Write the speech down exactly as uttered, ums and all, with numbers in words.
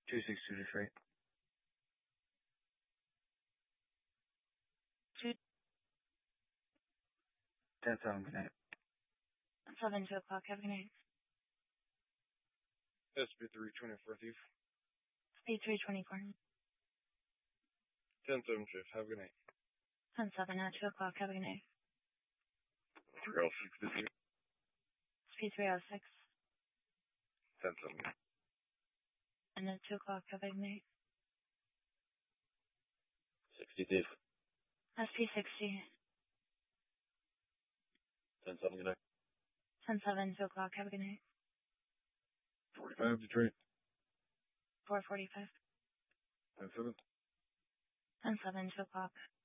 two six two Detroit. Two ten seven, good night. seven two o'clock. Have a good night. S P three twenty-four Thief. Speed three twenty four. ten seven Shift. Have a good night. Ten seven at two o'clock. Have a good night. three oh six Thief. Speed three oh six. ten seven. And at two o'clock. Have a good night. sixty Thief. S P sixty. ten seven, good night. Ten seven two o'clock. Have a good night. forty-five Detroit. Four forty five. ten seven. Ten seven two o'clock.